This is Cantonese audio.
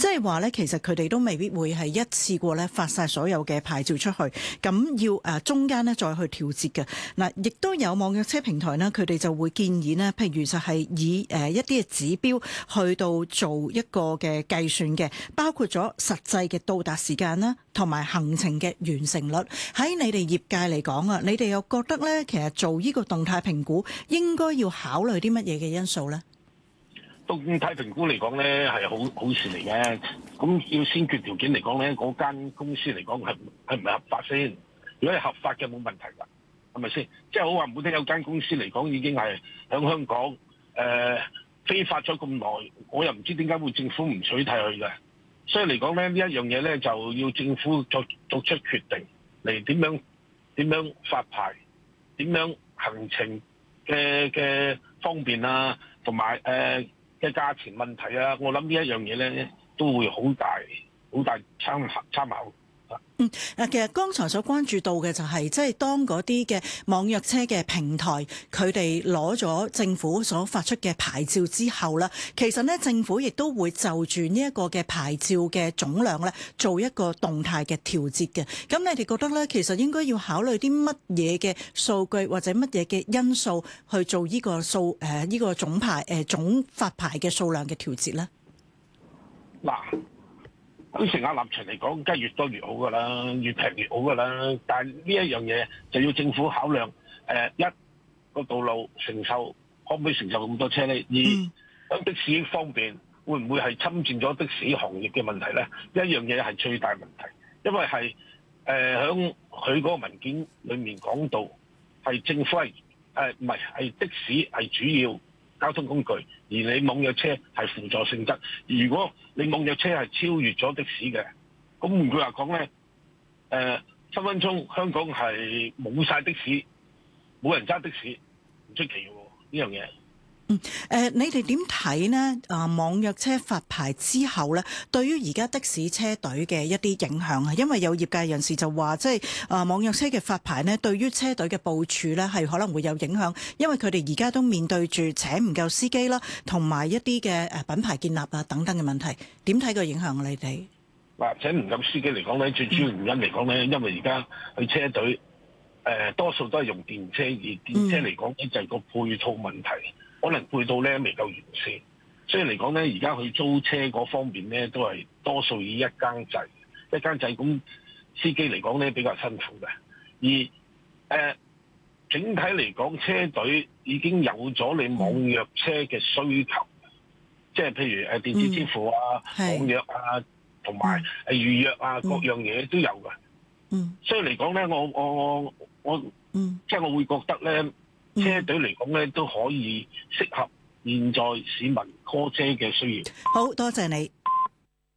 係話咧，其實佢哋都未必會係一次過咧發晒所有嘅牌照出去，咁要中間咧再去調節嘅。嗱，亦都有網約車平台呢，佢哋就會建議呢，譬如就係以一啲嘅指標去到做一個嘅計算嘅，包括咗實際嘅到達時間啦，同埋行程嘅完成率。喺你哋業界嚟講啊，你哋又覺得咧，其實做呢個動態評估應該要考慮啲乜嘢嘅因素咧？ 動態評估嚟講咧係好事嚟嘅，咁要先決條件嚟講咧，嗰間公司嚟講係唔係合法先？如果係合法嘅冇問題㗎，係咪先？即係好話唔好聽，有間公司嚟講已經係喺香港非法咗咁耐，我又唔知點解會政府唔取締佢嘅。所以嚟講咧，呢一樣嘢咧就要政府作出決定嚟點樣發牌，點樣行程嘅方便啊，同埋嘅價錢問題啊，我諗呢一樣嘢咧都會好大參考。 其實剛才所關注到嘅就係，即係當嗰啲嘅網約車嘅平台，佢哋攞咗政府所發出嘅牌照之後咧，其實呢政府亦都會就住呢一個嘅牌照嘅總量咧，做一個動態嘅調節嘅。咁你哋覺得咧，其實應該要考慮啲乜嘢嘅數據或者乜嘢嘅因素去做呢個呢個總發牌嘅數量嘅調節咧？嗱。 喺乘客立場嚟講，梗係越多越好㗎啦，越平越好㗎啦。但係呢一樣嘢就要政府考量，一個道路承受可唔可以承受咁多車呢？二喺的士方面會唔會係侵佔咗的士行業嘅問題呢？一樣嘢係最大問題，因為係響佢嗰個文件裡面講到係政府係係的士係主要交通工具，而你網約車係輔助性質。如果你網約車係超越咗的士嘅，咁換句話講咧，分分鐘香港係冇晒的士，冇人揸的士，唔出奇嘅喎呢樣嘢。 你哋點睇呢？網約車發牌之後咧，對於而家的士車隊嘅一啲影響啊，因為有業界人士就話，即係網約車嘅發牌呢，對於車隊嘅部署咧係可能會有影響，因為佢哋而家都面對住請唔夠司機啦，同埋一啲嘅品牌建立啊等等嘅問題。點睇個影響你哋？ 嗱，請唔夠司機嚟講咧，最主要原因嚟講咧，因為而家佢車隊多數都係用電車，而電車嚟講咧就係個配套問題。可能配套咧未夠完善，所以嚟講咧，而家去租車嗰方面咧，都係多數以一間制，咁司機嚟講咧比較辛苦嘅。而整體嚟講，車隊已經有咗你網約車嘅需求，即係譬如電子支付啊、網約啊，同埋預約啊，各樣嘢都有嘅。所以嚟講咧，我即係我會覺得咧。車隊嚟講咧，都可以適合現在市民 call 車嘅需要。 好多謝你。